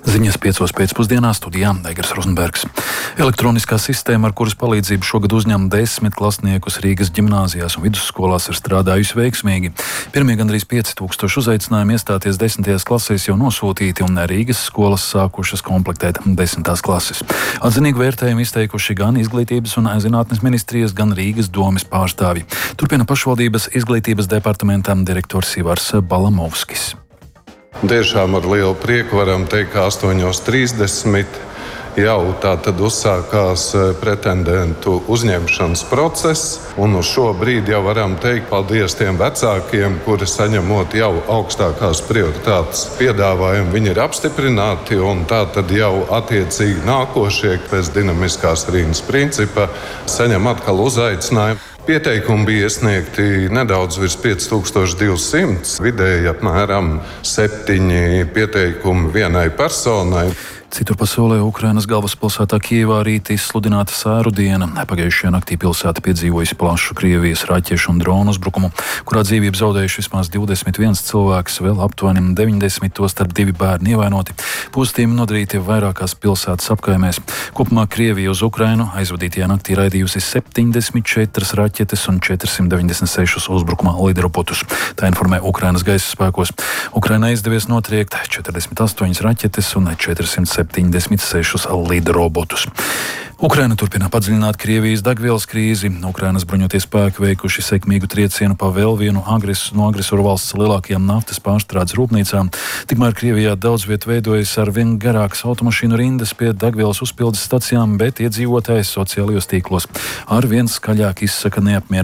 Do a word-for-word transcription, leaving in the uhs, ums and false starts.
Ziņas piecos pēcpusdienā studijā Egers Rozenbergs. Elektroniskā sistēma, ar kuras palīdzību šogad uzņem desmit klasniekus Rīgas ģimnāzijās un vidusskolās, ir strādājusi veiksmīgi. Pirmie gandrīz pieci tūkstoši uzaicinājumu iestāties desmitajās klasēs jau nosūtīti, un Rīgas skolas sākušas komplektēt desmitās klases. Atzinīgu vērtējumu izteikuši gan Izglītības un zinātnes ministrijas, gan Rīgas domes pārstāvji. Turpina pašvaldības izglītības departamentam direktors Ivars Balamovskis. Tiešām ar lielu prieku varam teikt, ka astoņos trīsdesmit jau tā tad uzsākās pretendentu uzņemšanas process, un uz šo brīdi jau varam teikt paldies tiem vecākiem, kuri saņemot jau augstākās prioritātes piedāvājumu, viņi ir apstiprināti, un tā tad jau attiecīgi nākošie pēc dinamiskās rindas principa saņem atkal uzaicinājumu. Pieteikumi bija iesniegti nedaudz virs pieci tūkstoši divsimt, vidēji apmēram septiņi pieteikumi vienai personai. Citur pasaulē Ukrainas galvaspilsētā Kijevā rīt izsludināta sēru diena. Pagājušajā naktī pilsēta piedzīvojusi plašu Krievijas raķešu un dronu uzbrukumu, kurā dzīvību zaudējuši vismaz divdesmit viens cilvēks, vēl aptuveni deviņdesmit, to starp divi bērni ievainoti. Postījumi nodarīti vairākās pilsētas apkaimēs. Kopumā Krievija uz Ukrainu aizvadītajā naktī raidījusi septiņdesmit četras raķetes un četrsimt deviņdesmit sešus uzbrukuma lidrobotus. Tā informē Ukrainas gaisa spēkos. Ukrainai izdevies notriekt četrdesmit astoņas raķetes un četrsimt septiņdesmit sešus lidrobotus. Ukraina turpina padziļināt Krievijas degvielas krīzi. Ukrainas bruņotie spēki veikuši sekmīgu triecienu pa vēl vienu agres, no agresoru valsts lielākajām naftas pārstrādes rūpnīcām. Tikmēr Krievijā daudz viet veidojas ar vien garākas automašīnu rindas pie degvielas uzpildes stacijām, bet iedzīvotāji sociālajos tīklos ar vien skaļāk izsaka neapmierinātību